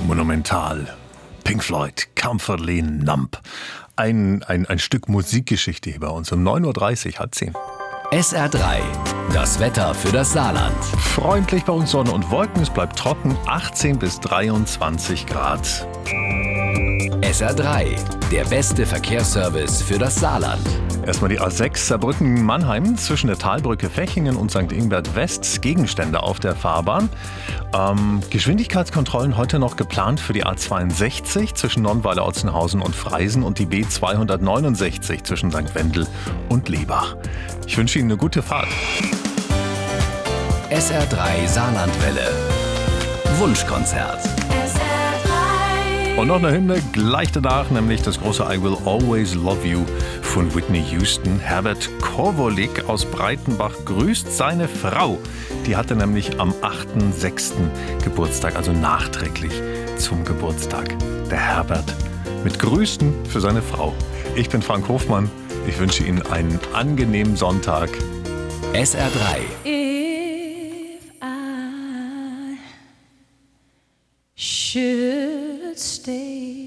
Monumental. Pink Floyd, Comfortably Numb. Ein Stück Musikgeschichte hier bei uns um 9.30 Uhr, halb 10. SR3, das Wetter für das Saarland. Freundlich bei uns Sonne und Wolken, es bleibt trocken, 18 bis 23 Grad. SR3, der beste Verkehrsservice für das Saarland. Erstmal die A6 Saarbrücken-Mannheim zwischen der Talbrücke Fechingen und St. Ingbert West. Gegenstände auf der Fahrbahn. Geschwindigkeitskontrollen heute noch geplant für die A62 zwischen Nonnweiler, Otzenhausen und Freisen und die B269 zwischen St. Wendel und Lebach. Ich wünsche Ihnen eine gute Fahrt. SR3 Saarlandwelle. Wunschkonzert. Und noch eine Hymne gleich danach, nämlich das große I Will Always Love You von Whitney Houston. Herbert Korwolik aus Breitenbach grüßt seine Frau. Die hatte nämlich am 8.6. Geburtstag, also nachträglich zum Geburtstag. Der Herbert mit Grüßen für seine Frau. Ich bin Frank Hofmann. Ich wünsche Ihnen einen angenehmen Sonntag. SR3. If I should stay,